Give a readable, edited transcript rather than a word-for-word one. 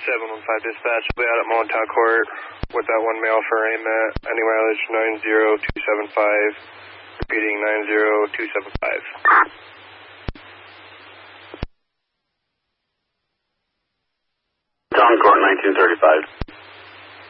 715 dispatch, will be out at Montauk Court with that one male for arraignment. Any mileage 90275. Repeating 90275. Montauk Court 1935.